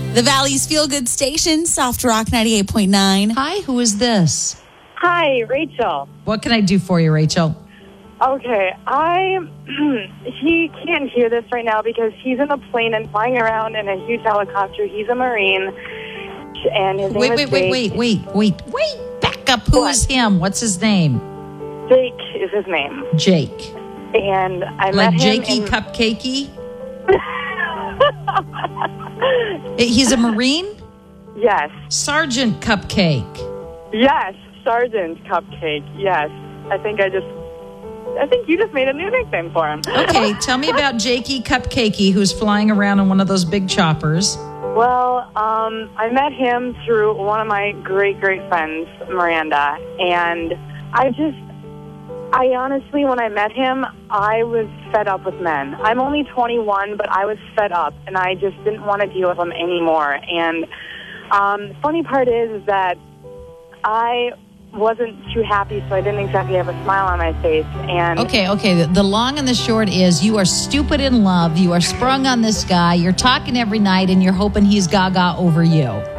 The Valley's Feel Good Station, Soft Rock 98.9. Hi, who is this? Hi, Rachel. What can I do for you, Rachel? Okay, he can't hear this right now because he's in a plane and flying around in a huge helicopter. He's a Marine, and his name is Jake. Wait. Back up. Who is him? What's his name? Jake is his name. Jake. And I like met him Jakey Cupcakey? He's a Marine? Yes. Sergeant Cupcake. Yes, Sergeant Cupcake. Yes. I think you just made a new nickname for him. Okay, tell me about Jakey Cupcakey, who's flying around on one of those big choppers. Well, I met him through one of my great friends, Miranda, and I honestly, when I met him, I was fed up with men. I'm only 21, but I was fed up, and I just didn't want to deal with them anymore. And the funny part is that I wasn't too happy, so I didn't exactly have a smile on my face. And Okay. The long and the short is you are stupid in love. You are sprung on this guy. You're talking every night, and you're hoping he's gaga over you.